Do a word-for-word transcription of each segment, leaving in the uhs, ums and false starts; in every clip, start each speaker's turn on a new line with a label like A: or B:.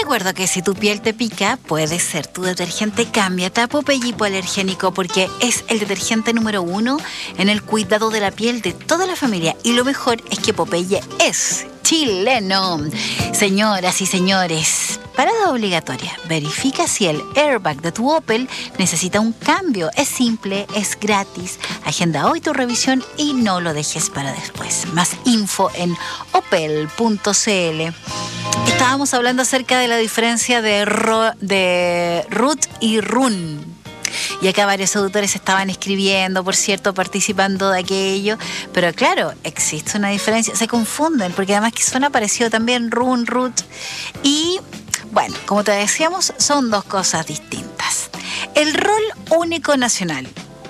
A: recuerdo que si tu piel te pica, puede ser tu detergente Cámbiate a Popeye hipoalergénico, porque es el detergente número uno en el cuidado de la piel de toda la familia. Y lo mejor es que Popeye es chileno. Señoras y señores, parada obligatoria. Verifica si el airbag de tu Opel necesita un cambio. Es simple, es gratis. Agenda hoy tu revisión y no lo dejes para después. Más info en opel punto c l. Estábamos hablando acerca de la diferencia de, ro, de root y run. Y acá varios autores estaban escribiendo, por cierto, participando de aquello. Pero claro, existe una diferencia. Se confunden, porque además que suena parecido también run, root. Y bueno, como te decíamos, son dos cosas distintas. El rol único nacional,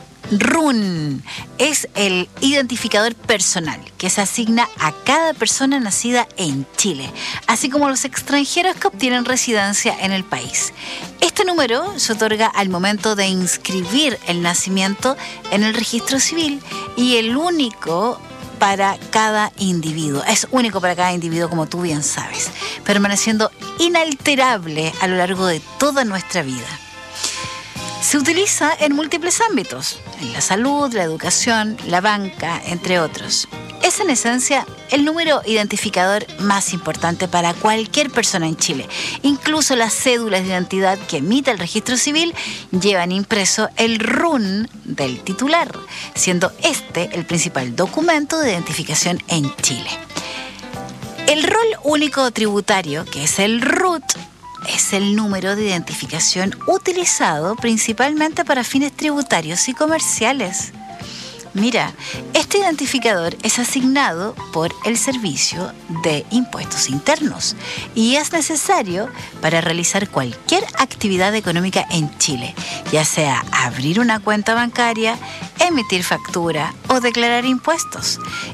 A: run, es el identificador personal que se asigna a cada persona nacida en Chile, así como los extranjeros que obtienen residencia en el país. Este número se otorga al momento de inscribir el nacimiento en el registro civil y el único para cada individuo. Es único para cada individuo, como tú bien sabes, permaneciendo inalterable a lo largo de toda nuestra vida. Se utiliza en múltiples ámbitos, en la salud, la educación, la banca, entre otros. Es en esencia el número identificador más importante para cualquier persona en Chile. Incluso las cédulas de identidad que emite el registro civil llevan impreso el run del titular, siendo este el principal documento de identificación en Chile. El rol único tributario, que es el RUT, es el número de identificación utilizado principalmente para fines tributarios y comerciales. Mira, este identificador es asignado por el Servicio de Impuestos Internos y es necesario para realizar cualquier actividad económica en Chile, ya sea abrir una cuenta bancaria, emitir factura o declarar impuestos.